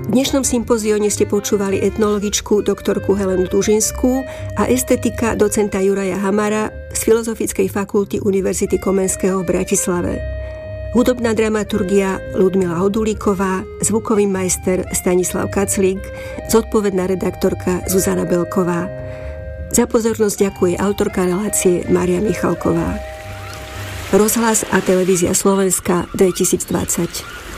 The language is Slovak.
V dnešnom sympozióne ste počúvali etnologičku doktorku Helenu Tužinskú a estetika docenta Juraja Hamara z Filozofickej fakulty Univerzity Komenského v Bratislave. Hudobná dramaturgia Ľudmila Hodulíková, zvukový majster Stanislav Kaclík, zodpovedná redaktorka Zuzana Belková. Za pozornosť ďakuje autorka relácie Mária Michalková. Rozhlas a televízia Slovenska 2020.